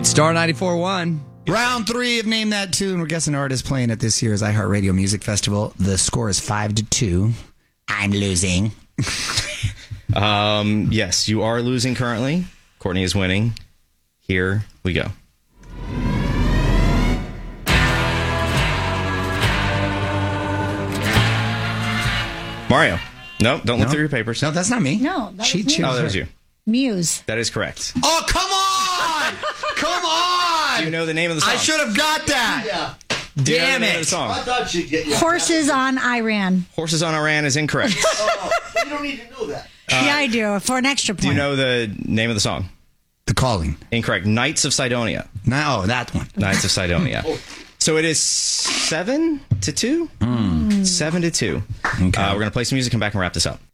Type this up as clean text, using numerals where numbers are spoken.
Star 94.1. Round 3 of Name That Tune. We're guessing artists playing at this year's iHeartRadio Music Festival. The score is 5-2. I'm losing. Yes, you are losing currently. Courtney is winning. Here we go. Mario. No, don't look through your papers. No, that's not me. No, that was me. Oh, that was you. Muse. That is correct. Oh, come on! Come on! Do you know the name of the song? I should have got that. Yeah. Do you know Damn the name of it. the song? I thought she'd get you. Horses on Iran. Horses on Iran is incorrect. Oh, you don't need to know that. Yeah, I do. For an extra point. Do you know the name of the song? The Calling. Incorrect. Knights of Sidonia. No, that one. Knights of Sidonia. So it is 7-2? 7-2. Okay. We're going to play some music, come back and wrap this up.